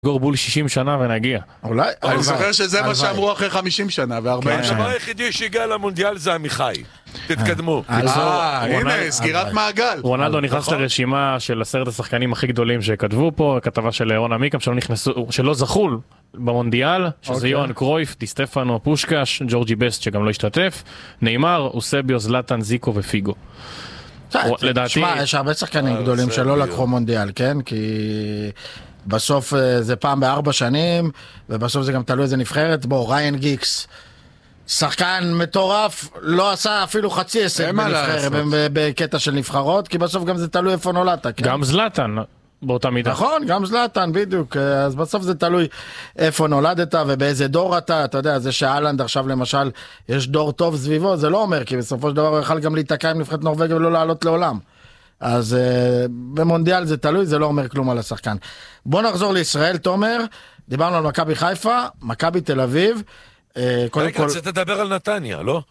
גור בול 60 שנה ונגיע. אולי. אני זוכר שזה מה שאמרו אחרי 50 שנה ו-40 שנה. הדבר היחידי שהגיע למונדיאל זה עמיחי. תתקדמו. הנה, סגירת מעגל. רונלדו נכנס לרשימה של 10 השחקנים הכי גדולים שכתבו פה, כתבה של רון עמיקם שלא זכו במונדיאל, שזה יוהאן קרויף, די סטפנו, פושקש, ג'ורג'י בסט שגם לא השתתף, ניימר, אוסביו, זלאטן, זיקו ופיגו. תשמע, יש הרבה שחקנים גדולים שלא לקחו מונדיאל, כן? כי בסוף זה פעם ב4 שנים, ובסוף זה גם תלוי איזה נבחרת. בוא, ריין גיקס, שחקן מטורף, לא עשה אפילו חצי הישג בקטע של נבחרות, כי בסוף גם זה תלוי איפה נולדת, כן? גם זלאטן באותה מידה. נכון, גם זלאטן, בדיוק. אז בסוף זה תלוי איפה נולדת ובאיזה דור אתה יודע, זה שאלנד עכשיו למשל, יש דור טוב סביבו, זה לא אומר, כי בסופו של דבר הוא יכל גם להתקע עם נבחרת נורווגיה ולא לעלות לעולם. אז במונדיאל זה תלוי, זה לא אומר כלום על השחקן. בוא נחזור לישראל, תומר, דיברנו על מכבי חיפה, מכבי תל אביב, רגע, צריך לדבר על נתניה, לא?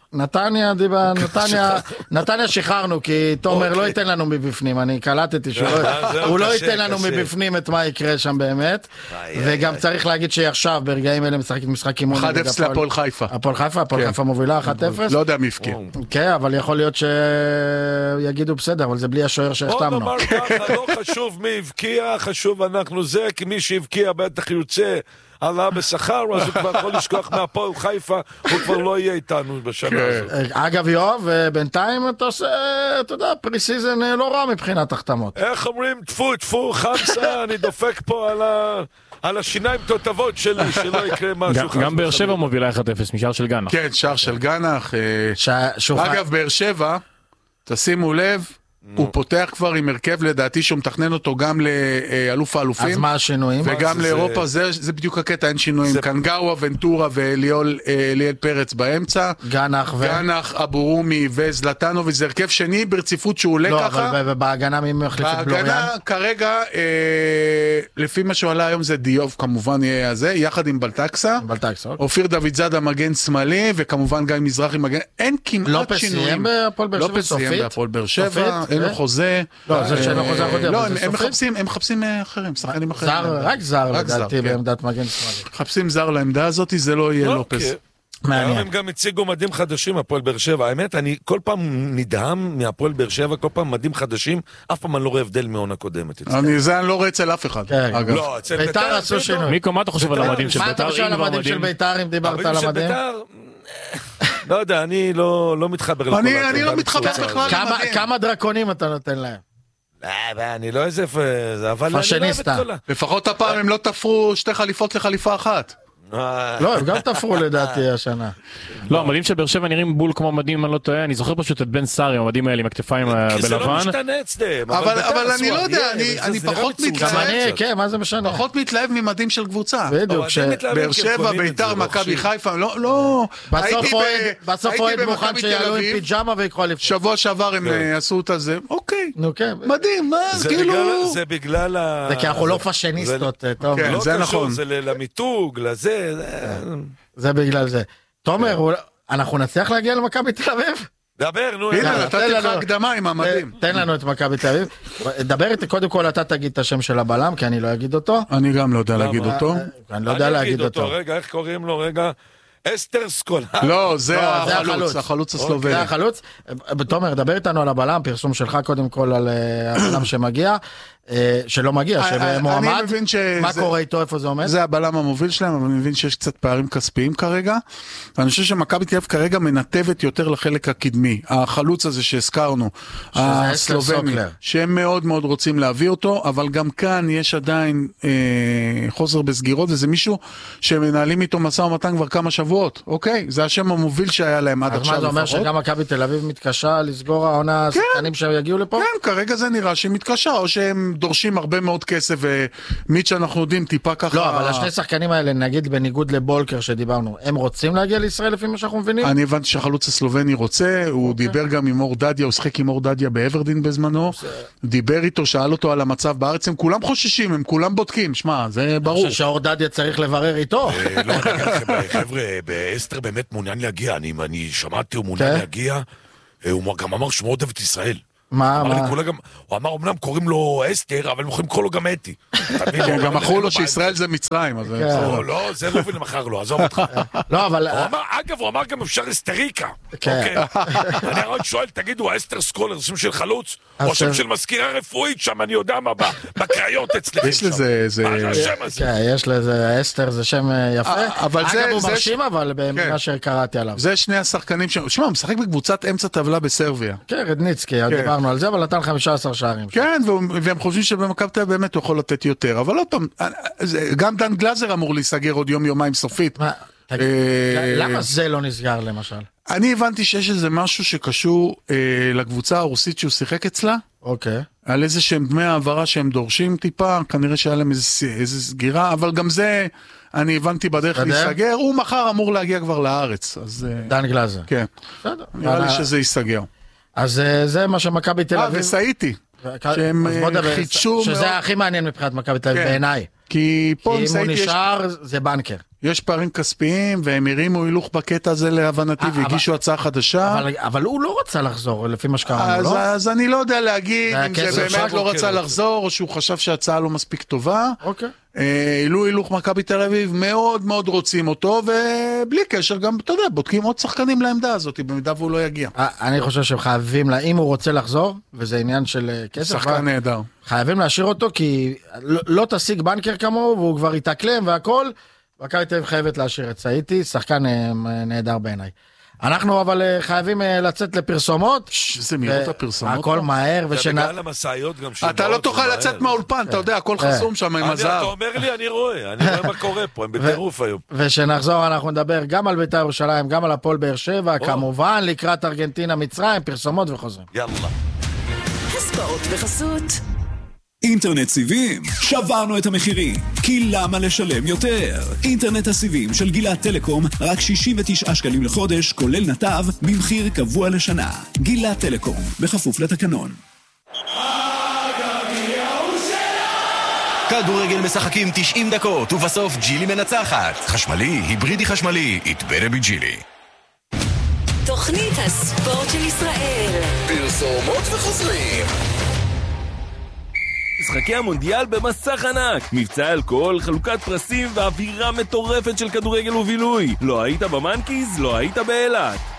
נתניה שחררנו, כי תומר לא ייתן לנו מבפנים, אני קלטתי שהוא לא ייתן לנו מבפנים את מה יקרה שם באמת, וגם צריך להגיד שעכשיו ברגעים אלה משחקת משחק אימון 1-0 להפועל חיפה. הפועל חיפה מובילה 1-0. לא יודע מי הפקיע. כן, אבל יכול להיות שיגידו בסדר, אבל זה בלי השוער שהחתמנו. בוא נאמר ככה, לא חשוב מי הבקיע, חשוב אנחנו זה, כי מי שהבקיע בטח יוצא עלה בשכר, אז הוא כבר יכול לשכוח מהפועל חיפה, הוא כבר לא יהיה איתנו בשנה הזאת. אגב יואב, בינתיים אתה עושה, אתה יודע, פרי-סיזן לא רע מבחינת החתמות. איך אומרים, טפו, חמסה, אני דופק פה על השיניים תותבות שלי, שלא יקרה משהו. גם באר שבע מובילה 1-0 משער של גנח. כן, שער של גנח. אגב, באר שבע, תשימו לב, הוא פותח כבר עם הרכב לדעתי שהוא מתכנן אותו גם לאלוף האלופים. אז מה השינויים? וגם לאירופה, זה בדיוק הקטע, אין שינויים. קנגאווה, ונטורה ואליאל פרץ באמצע. גנח, אבורומי וזלטנוביץ', זה הרכב שני ברציפות שהוא עולה ככה. לא, אבל ובהגנה מי מחליף את בלוריאן? בהגנה כרגע, לפי מה שהוא עלה היום זה דיוב כמובן יהיה הזה, יחד עם בלטקסה. אופיר דוד זאדה מגן שמאלי, וכמובן גיא מזרחי מגן. אין כמעט שינויים. בהפועל באר שבע, אין לו חוזה. לא, זה שאין לו חוזה החודי. לא, הם מחפשים אחרים, שחקנים אחרים. רק זר לדעתי בעמדת מגן שמאלי. מחפשים זר לעמדה הזאת, זה לא יהיה לופס. היום הם גם הציגו מדים חדשים, הפועל באר שבע. האמת, אני כל פעם נדהם מהפועל באר שבע, כל פעם מדים חדשים, אף פעם אני לא רואה הבדל מעונה קודמת. זה אני לא רואה אצל אף אחד. לא, אצל ביתר עשו שינוי. מיקו, מה אתה חושב על המדים של ביתר? מה אתה חושב על המדים של ביתר אם דיברת על המדים? לא יודע, אני לא מתחבר. אני לא מתחבר בכלל. כמה דרקונים אתה נותן להם? אני לא איזה אבל אני לא אוהב את כל. לפחות הפעם הם לא תפרו 2 חליפות לחליפה אחת. לא, הם גם תפרו לדעתי השנה. לא, המדים של באר שבע נראים בול כמו מדים, אני לא טועה, אני זוכר פשוט את בן סארי, המדים האלה עם הכתפיים בלבן. כי זה לא משתנה אצלם. אבל אני לא יודע, אני פחות מתלהב. כן, מה זה משנה? פחות מתלהב ממדים של קבוצה. בדיוק. באר שבע, ביתר, מכבי חיפה, לא. בסוף אוהד מוכן שיעלו עם פיג'מה ויקחו אליפות. שבוע שעבר הם עשו את זה, אוקיי, מדהים, זה בגלל זה כי אנחנו לא פאשיניסטות, טוב. זה נכון. זה למיתוג, לזה. זה בגלל זה. תומר, אנחנו נצליח להגיע למכבי תל אביב? דבר, נו. הנה, נתתי לך הקדמה עם המדים. תן לנו את מכבי תל אביב. דבר איתי, קודם כל אתה תגיד את השם של הבלם, כי אני לא אגיד אותו. אני גם לא יודע להגיד אותו. אני לא יודע להגיד אותו. רגע, איך קוראים לו? רגע. אסתר סקול. לא, זה החלוץ הסלובני. זה החלוץ. תומר, דבר איתנו על הבלם, פרסום שלך קודם כל על הבלם שמגיע, שלא מגיע, שמועמד. מה קורה איתו, איפה זה עומד? זה הבלם המוביל שלהם, אבל אני מבין שיש קצת פערים כספיים כרגע. ואני חושב שמכבי תל אביב כרגע מנתבת יותר לחלק הקדמי. החלוץ הזה שהזכרנו, הסלובני, שהם מאוד מאוד רוצים להביא אותו, אבל גם כאן יש עדיין חוסר בסגירות, וזה מישהו שמנהלים איתו משא ומתן כבר כמה שבועות. אוקיי? זה השם המוביל שהיה להם עד עכשיו. אז מה זה אומר שגם מכבי תל אביב מתקשה לסגור העונה השחקנים שהם יגיעו לפה? כן, כרגע זה נראה שהיא מתקשה, או שהם דורשים הרבה מאוד כסף, ומית שאנחנו יודעים טיפה ככה. לא, אבל השני שחקנים האלה, נגיד בניגוד לבולקר שדיברנו, הם רוצים להגיע לישראל לפי מה שאנחנו מבינים? אני הבנתי שהחלוץ הסלובני רוצה, הוא דיבר גם עם אור דדיה, הוא שחק עם אור דדיה באברדין בזמנו, דיבר איתו, שאל אותו על המצב בארץ, הם כולם חוששים, הם כולם בודקים, שמע, זה ברור. אני חושב שאור דדיה צריך לברר איתו. לא, חבר'ה, באסטר באמת מעוניין להגיע, אני שמעתי, הוא מעוניין להגיע, הוא גם אמר שהוא מאוד אוהב את ישראל. מה? הוא אמר, אמנם קוראים לו אסתר, אבל הם יכולים לקרוא לו גם אתי. גם מכרו לו שישראל זה מצרים. לא, זה רובין מחר לו, עזוב אותך. לא, אבל... אגב, הוא אמר גם אפשר אסטריקה. אני רק שואל, תגידו, אסתר סקולר, זה שם של חלוץ? או שם של מזכירה רפואית שם, אני יודע מה, בקריות אצלכם שם. יש לזה... מה זה השם הזה? כן, יש לזה, אסתר זה שם יפה. אגב, הוא מרשים, אבל במה שקראתי עליו. זה שני השחקנים שם. שמע, הוא משחק בקבוצת אמצע טבלה בסרביה. כן, רדניצקי, דיברנו על זה, אבל נתן 15 שערים. כן, והם חושבים שבמכבי תל אביב באמת הוא יכול לתת יותר. אבל עוד פעם, גם דן גלאזר אמור להיסגר עוד יום-יומיים סופית. למה זה לא נסגר למשל? אני הבנתי שיש איזה משהו שקשור לקבוצה הרוסית שהוא שיחק אצלה. אוקיי. על איזה שהם דמי העברה שהם דורשים טיפה, כנראה שהיה להם איזה סגירה, אבל גם זה אני הבנתי בדרך להיסגר. הוא מחר אמור להגיע כבר לארץ. דן גלאזר. כן. נראה לי שזה ייסגר. אז זה מה שמכבי תל אביב. וסעיתי. שהם חידשו מאוד. שזה הכי מעניין מבחינת מכבי תל אביב בעיניי. כי פה אם הוא נשאר זה בנקר. יש פערים כספיים והם הרימו הילוך בקטע הזה להבנתי והגישו הצעה חדשה. אבל הוא לא רצה לחזור לפי מה שקראנו, לא? אז אני לא יודע להגיד אם זה באמת לא רצה לחזור או שהוא חשב שההצעה לא מספיק טובה. אוקיי. אילו הילוך מכבי תל אביב מאוד מאוד רוצים אותו ובלי קשר גם, אתה יודע, בודקים עוד שחקנים לעמדה הזאת במידה והוא לא יגיע. אני חושב שהם חייבים, אם הוא רוצה לחזור, וזה עניין של כסף, שחקן נהדר. חייבים להשאיר אותו כי לא תשיג בנקר כמוהו והוא כבר יתאקלם והכל, מכבי תל אביב חייבת להשאיר את סעיתי, שחקן נהדר בעיניי. אנחנו אבל חייבים לצאת לפרסומות. שזה מהירות הפרסומות. הכל מהר בגלל המשאיות גם אתה לא תוכל לצאת מהאולפן, אתה יודע, הכל חסום שם עם הזהב. אתה אומר לי, אני רואה מה קורה פה, הם בטירוף היום. ושנחזור אנחנו נדבר גם על בית"ר ירושלים, גם על הפועל באר שבע, כמובן לקראת ארגנטינה מצרים, פרסומות וחוזרים. יאללה. הספורט בחסות אינטרנט סיבים, שברנו את המחירים, כי למה לשלם יותר? אינטרנט הסיבים של גילת טלקום, רק 69 שקלים לחודש, כולל נתב, במחיר קבוע לשנה. גילת טלקום, בכפוף לתקנון. כדורגל משחקים 90 דקות, ובסוף ג'ילי מנצחת. חשמלי, היברידי חשמלי, it better be ג'ילי. תוכנית הספורט של ישראל. פרסומות וחוזרים. משחקי המונדיאל במסך ענק, מבצע אלכוהול, חלוקת פרסים ואווירה מטורפת של כדורגל ובילוי. לא היית במנקיז? לא היית באילת.